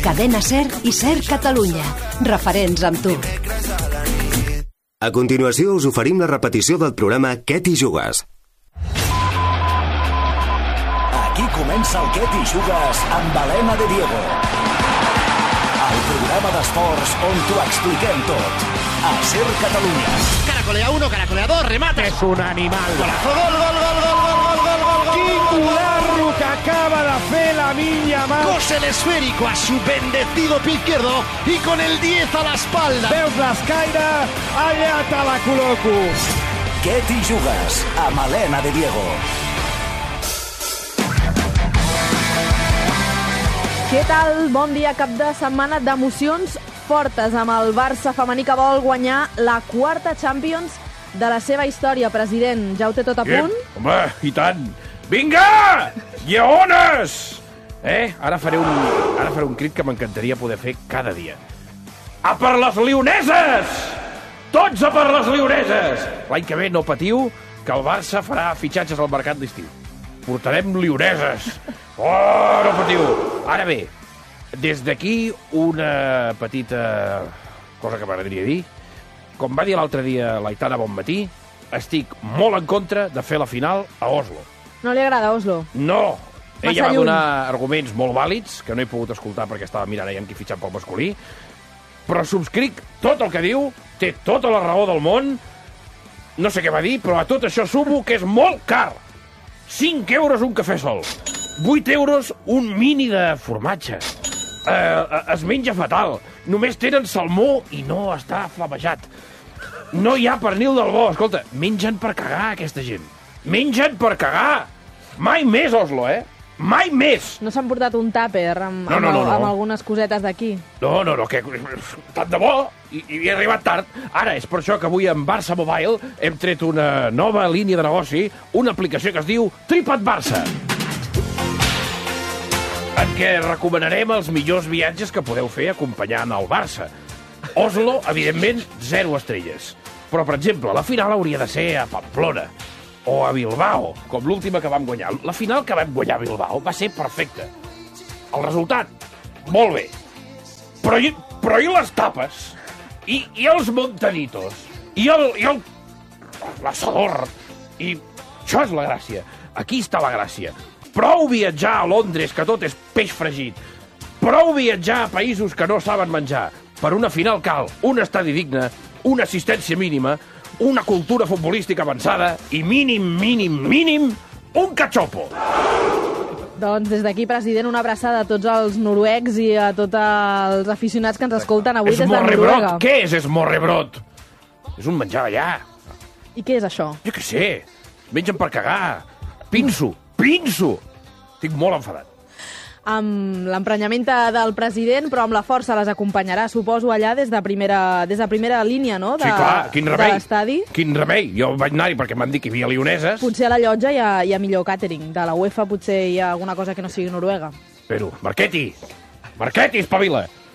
Cadena SER i SER Catalunya. Referents amb tu. A continuació us oferim la repetició del programa Què t'hi jugues? Aquí comença el Què t'hi jugues amb Helena de Diego. El programa d'esports on t'ho expliquem tot. A SER Catalunya. Caracolea 1, caracolea 2, remata. És un animal. Golazo, gol, gol, gol, gol, gol, gol, gol, gol. Quin golazo que acaba de fer Lamine Yamal. Cose el esférico a su bendecido pie izquierdo y con el 10 a la espalda. Veus l'escaire? Allà te la col·loco. Què t'hi jugues amb Helena de Diego. Què tal? Bon dia, cap de setmana d'emocions fortes amb el Barça femení que vol guanyar la quarta Champions de la seva història. President, ja ho té tot a punt? Home, i tant. Vinga! Lleones! Ara faré un crit que m'encantaria poder fer cada dia. A per les lioneses! Tots a per les lioneses! L'any que ve no patiu, que el Barça farà fitxatges al mercat d'estiu. Portarem lioneses. Oh, no patiu. Ara bé, des d'aquí una petita cosa que m'agradaria dir. Com va dir l'altre dia l'Aitana Bonmatí, estic molt en contra de fer la final a Oslo. No li agrada Oslo? No! Massa Ella va lluny. donar arguments molt vàlids, que no he pogut escoltar perquè estava mirant allà amb qui fitxant pel masculí, però subscric tot el que diu, té tota la raó del món, no sé què va dir, però a tot això sumo que és molt car. 5 euros un cafè sol, 8 euros un mini de formatge. Es menja fatal, només tenen salmó i no està flamejat. No hi ha pernil del bo. Escolta, mengen per cagar, aquesta gent. Mengen per cagar. Mai més, Oslo, Mai més. No s'han portat un tàper amb algunes cosetes d'aquí? No, que tant de bo, i he arribat tard. Ara, és per això que avui en Barça Mobile hem tret una nova línia de negoci, una aplicació que es diu Tripa't Barça, en què recomanarem els millors viatges que podeu fer acompanyant el Barça. Oslo, evidentment, 0 estrelles. Però, per exemple, la final hauria de ser a Pamplona o a Bilbao, com l'última que vam guanyar. La final que vam guanyar a Bilbao va ser perfecta. El resultat, molt bé. Però i les tapes? I els montaditos? I l'assador? I això és la gràcia. Aquí està la gràcia. Prou viatjar a Londres, que tot és peix fregit. Prou viatjar a països que no saben menjar. Per una final cal un estadi digne, una assistència mínima, una cultura futbolística avançada i mínim, un cachopo. Doncs des d'aquí, president, una abraçada a tots els noruecs i a tots els aficionats que ens escolten avui des de Noruega. Què és esmorrebrot? És un menjar d'allà. I què és això? Jo què sé. Mengen per cagar. Pinso. Estic molt enfadat. Amb l'emprenyament del president, però amb la força les acompanyarà, suposo, allà des de primera línia, no? Sí, clar, quin remei. De l'estadi. Quin remei. Jo vaig anar-hi perquè m'han dit que hi havia lioneses. Potser a la llotja hi ha millor càtering. De la UEFA potser hi ha alguna cosa que no sigui Noruega. Però, Marchetti, espavila.